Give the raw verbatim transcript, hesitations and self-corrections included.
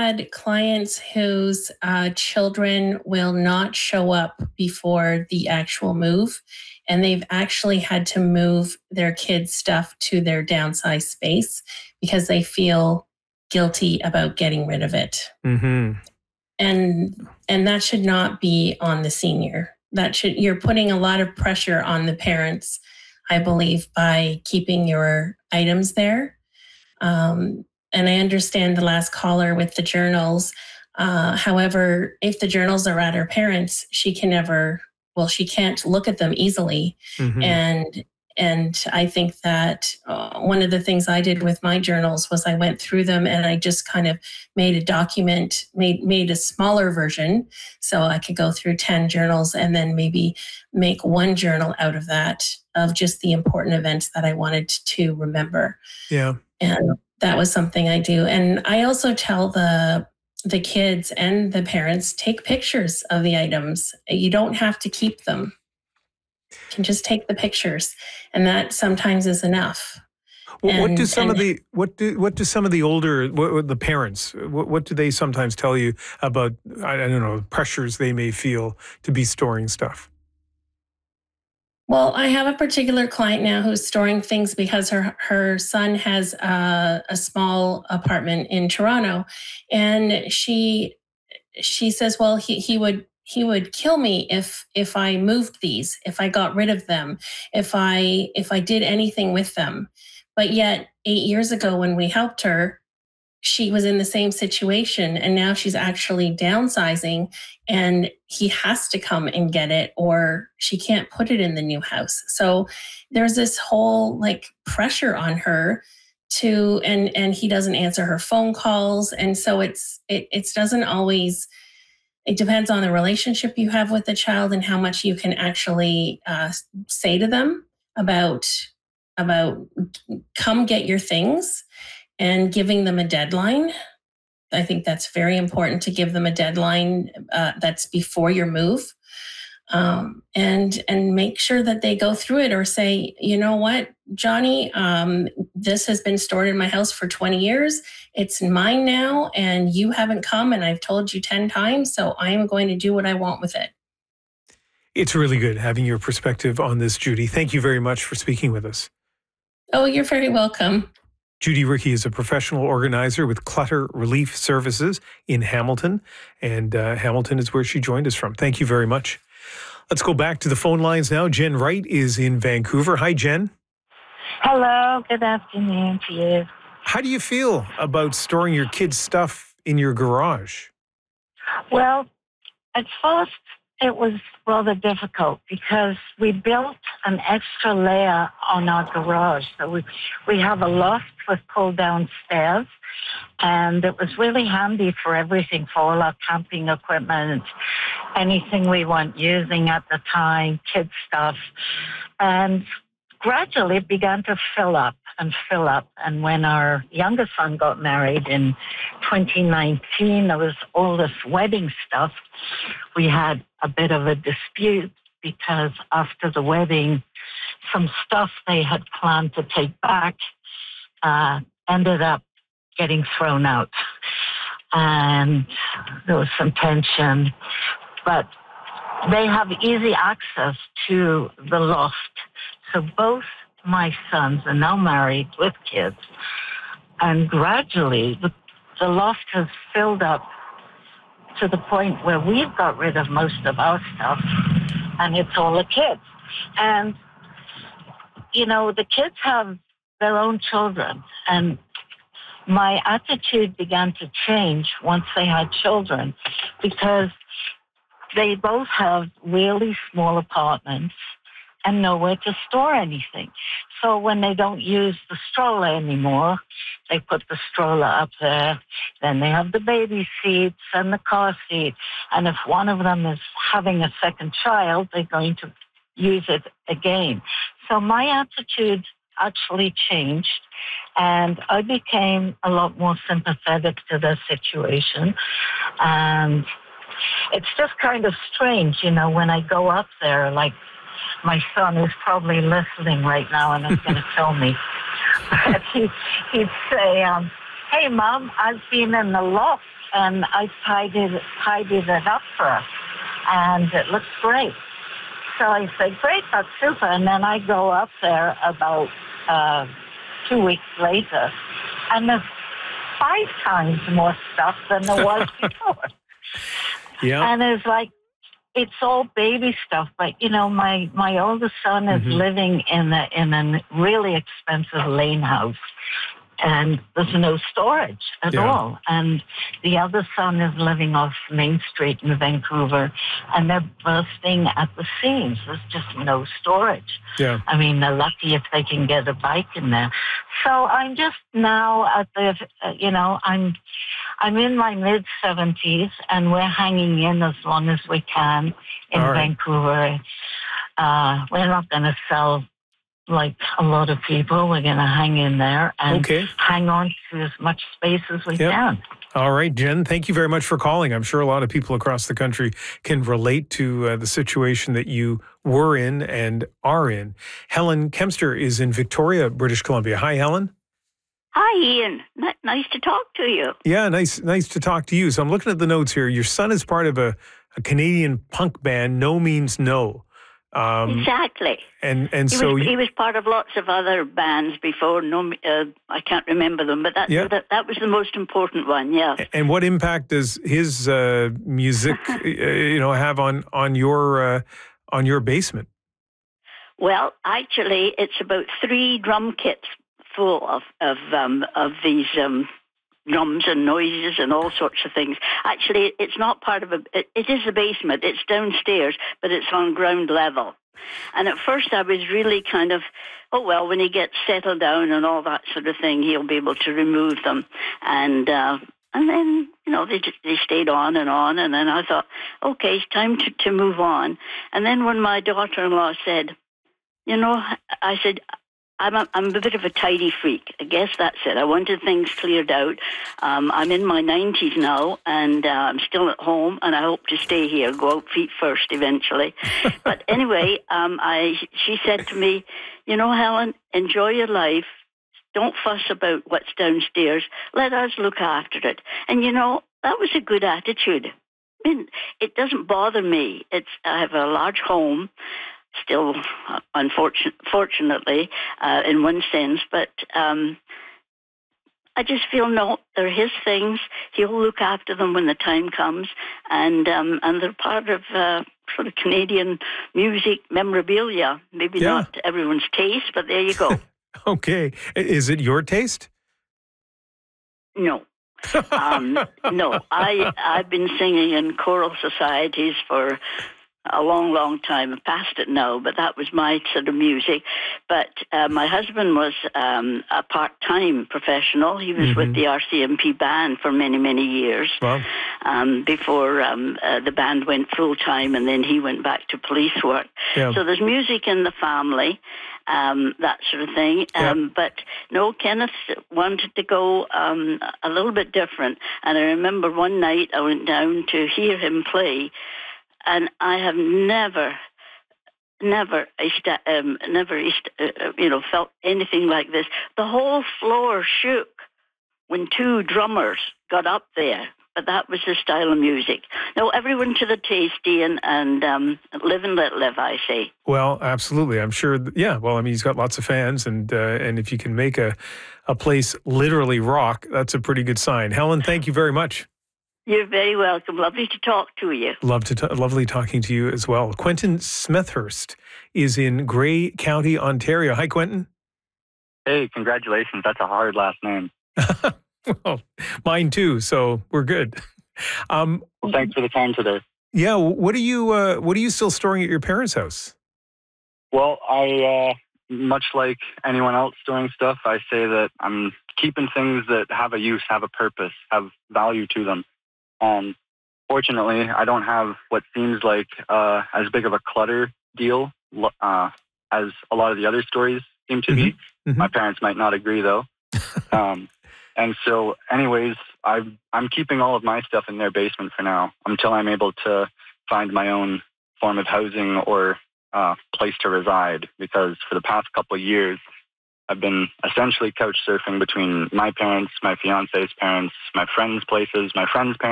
had clients whose uh, children will not show up before the actual move, and they've actually had to move their kids' stuff to their downsized space because they feel guilty about getting rid of it. Mm-hmm. And and that should not be on the senior. That should you're putting a lot of pressure on the parents, I believe, by keeping your items there. Um, and I understand the last caller with the journals. Uh, however, if the journals are at her parents', she can never, well, she can't look at them easily. Mm-hmm. And and I think that uh, one of the things I did with my journals was I went through them and I just kind of made a document, made made a smaller version so I could go through ten journals and then maybe make one journal out of that, of just the important events that I wanted to remember. Yeah. And that was something I do. And I also tell the the kids and the parents, take pictures of the items. You don't have to keep them. You can just take the pictures. And that sometimes is enough. Well, and, what do some and, of the what do what do some of the older what, what the parents what, what do they sometimes tell you about, I don't know, pressures they may feel to be storing stuff? Well, I have a particular client now who's storing things because her her son has a, a small apartment in Toronto, and she she says, well, he he would he would kill me if if I moved these, if I got rid of them, if I if I did anything with them. But yet, eight years ago when we helped her, she was in the same situation, and now she's actually downsizing, and he has to come and get it, or she can't put it in the new house. So there's this whole like pressure on her to, and and he doesn't answer her phone calls, and so it's it it doesn't always. It depends on the relationship you have with the child and how much you can actually uh, say to them about about come get your things. And giving them a deadline. I think that's very important, to give them a deadline uh, that's before your move. Um, and and make sure that they go through it, or say, you know what, Johnny, um, this has been stored in my house for twenty years. It's mine now, and you haven't come, and I've told you ten times, so I am going to do what I want with it. It's really good having your perspective on this, Judy. Thank you very much for speaking with us. Oh, you're very welcome. Judy Rickey is a professional organizer with Clutter Relief Services in Hamilton, and uh, Hamilton is where she joined us from. Thank you very much. Let's go back to the phone lines now. Jen Wright is in Vancouver. Hi, Jen. Hello. Good afternoon to you. How do you feel about storing your kids' stuff in your garage? Well, at first it was rather difficult because we built an extra layer on our garage. So we, we have a loft with pull-down stairs, and it was really handy for everything, for all our camping equipment, anything we weren't using at the time, kids' stuff. And gradually it began to fill up and fill up. And when our youngest son got married in twenty nineteen, there was all this wedding stuff. We had a bit of a dispute because after the wedding, some stuff they had planned to take back uh, ended up getting thrown out. And there was some tension. But they have easy access to the loft. So both my sons are now married with kids. And gradually, the, the loft has filled up to the point where we've got rid of most of our stuff, and it's all the kids. And, you know, the kids have their own children, and my attitude began to change once they had children, because they both have really small apartments and nowhere to store anything. So when they don't use the stroller anymore, they put the stroller up there. Then they have the baby seats and the car seat. And if one of them is having a second child, they're going to use it again. So my attitude actually changed, and I became a lot more sympathetic to their situation. And it's just kind of strange, you know, when I go up there, like, my son is probably listening right now and is going to tell me. But he, he'd say, um, hey, Mom, I've been in the loft and I tidied, tidied it up for us, and it looks great. So I said, great, that's super. And then I go up there about uh, two weeks later, and there's five times more stuff than there was before. Yeah. And it's like, it's all baby stuff. But, you know, my, my oldest son is Mm-hmm. living in a, in a really expensive lane house. And there's no storage at Yeah. all. And the other son is living off Main Street in Vancouver, and they're bursting at the seams. There's just no storage. Yeah. I mean, they're lucky if they can get a bike in there. So I'm just now at the, uh, you know, I'm, I'm in my mid seventies, and we're hanging in as long as we can in All right. Vancouver. Uh, we're not going to sell like a lot of people. We're going to hang in there and Okay. hang on to as much space as we Yep. can. All right, Jen, thank you very much for calling. I'm sure a lot of people across the country can relate to uh, the situation that you were in and are in. Helen Kempster is in Victoria, British Columbia. Hi, Helen. Hi, Ian. N- nice to talk to you. Yeah, nice nice to talk to you. So I'm looking at the notes here. Your son is part of a, a Canadian punk band, No Means No. Um, Exactly. and and He so was you- he was part of lots of other bands before. No, uh, I can't remember them, but that, Yeah. that that was the most important one. Yeah. and what impact does his uh, music, uh, you know, have on on your uh, on your basement? Well, actually, it's about three drum kits full of of um, of these um, drums and noises and all sorts of things. Actually, it's not part of a. It, it is the basement. It's downstairs, but it's on ground level. And at first, I was really kind of, oh well, when he gets settled down and all that sort of thing, he'll be able to remove them. And uh, and then you know they just, they stayed on and on. And then I thought, okay, it's time to to move on. And then when my daughter-in-law said, you know, I said, I'm a, I'm a bit of a tidy freak. I guess that's it. I wanted things cleared out. Um, I'm in my nineties now, and uh, I'm still at home, and I hope to stay here, go out feet first eventually. But anyway, um, I she said to me, you know, Helen, enjoy your life. Don't fuss about what's downstairs. Let us look after it. And, you know, that was a good attitude. I mean, it doesn't bother me. It's I have a large home. Still, uh, unfortunately, fortunately, uh, in one sense, but um, I just feel no, they're his things. He'll look after them when the time comes, and um, and they're part of uh, sort of Canadian music memorabilia. Maybe Yeah. not everyone's taste, but there you go. Okay, is it your taste? No. um, no, I I've been singing in choral societies for a long, long time. I'm past it now, but that was my sort of music. But uh, my husband was um, a part-time professional. He was Mhm. with the R C M P band for many, many years Well, um, before um, uh, the band went full-time, and then he went back to police work. yeah. So there's music in the family, um, that sort of thing. Yeah. Um, but no, Kenneth wanted to go um, a little bit different. And I remember one night I went down to hear him play, and I have never, never, um, never, uh, you know, felt anything like this. The whole floor shook when two drummers got up there. But that was the style of music. No, everyone to the taste, Ian, and um, live and let live, I say. Well, absolutely. I'm sure. th- Yeah. Well, I mean, he's got lots of fans, and uh, and if you can make a a place literally rock, that's a pretty good sign. Helen, thank you very much. You're very welcome. Lovely to talk to you. Love to t- lovely talking to you as well. Quentin Smethurst is in Grey County, Ontario. Hi, Quentin. Hey, congratulations. That's a hard last name. Well, mine too. So we're good. Um, Well, thanks for the time today. yeah. What are you uh, What are you still storing at your parents' house? Well, I, uh, much like anyone else doing stuff, I say that I'm keeping things that have a use, have a purpose, have value to them. Um, fortunately, I don't have what seems like uh, as big of a clutter deal uh, as a lot of the other stories seem to be. Mhm. My parents might not agree, though. um, and so, anyways, I've, I'm keeping all of my stuff in their basement for now until I'm able to find my own form of housing or uh, place to reside. Because for the past couple of years, I've been essentially couch surfing between my parents, my fiance's parents, my friends' places, my friends' parents.